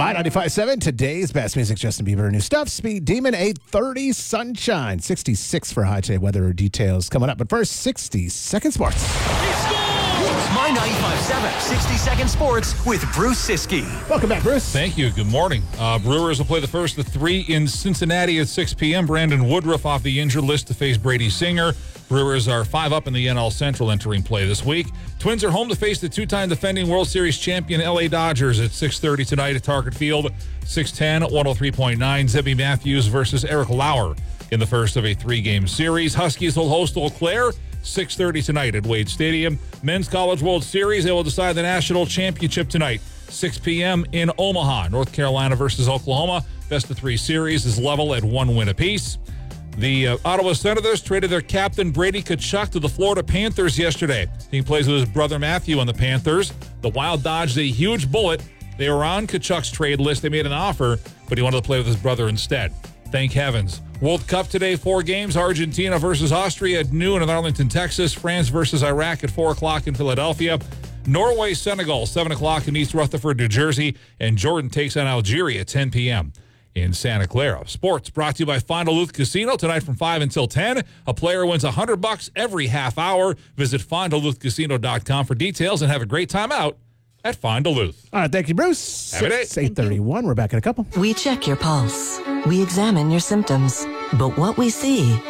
My 95.7, today's best music, Justin Bieber. New stuff, Speed Demon, 8:30, sunshine, 66 for high today. Weather details coming up. But first, 60-second sports. It's My 95.7, 60-second sports with Bruce Siskey. Welcome back, Bruce. Thank you. Good morning. Brewers will play the first of three in Cincinnati at 6 p.m. Brandon Woodruff off the injured list to face Brady Singer. Brewers are 5 up in the NL Central entering play this week. Twins are home to face the two-time defending World Series champion LA Dodgers at 6:30 tonight at Target Field. 610, 103.9. Zebby Matthews versus Eric Lauer in the first of a 3-game series. Huskies will host Eau Claire. 6:30 tonight at Wade Stadium. Men's College World Series, they will decide the national championship tonight. 6 p.m. in Omaha. North Carolina versus Oklahoma. Best of 3 series is level at 1 win apiece. The Ottawa Senators traded their captain Brady Tkachuk to the Florida Panthers yesterday. He plays with his brother Matthew on the Panthers. The Wild dodged a huge bullet. They were on Tkachuk's trade list. They made an offer, but he wanted to play with his brother instead. Thank heavens. World Cup today, 4 games. Argentina versus Austria at noon in Arlington, Texas. France versus Iraq at 4 o'clock in Philadelphia. Norway, Senegal, 7 o'clock in East Rutherford, New Jersey. And Jordan takes on Algeria at 10 p.m. in Santa Clara. Sports brought to you by Fond du Lac Casino tonight from 5 until 10. A player wins $100 every half hour. Visit FondDuluthCasino.com for details and have a great time out at Fond du Lac. All right, thank you, Bruce. Have a day. It's 8:31. We're back in a couple. We check your pulse. We examine your symptoms. But what we see